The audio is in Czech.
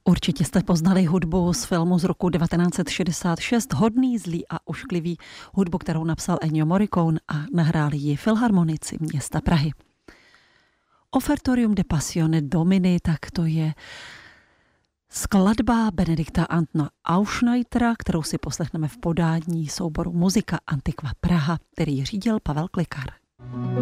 Určitě jste poznali hudbu z filmu z roku 1966 Hodný, zlý a ošklivý, hudbu, kterou napsal Ennio Morricone a nahráli ji filharmonici města Prahy. Offertorium de Passione Domini, tak to je skladba Benedikta Antona Auschneitera, kterou si poslechneme v podání souboru Muzika Antiqua Praha, který řídil Pavel Klikar.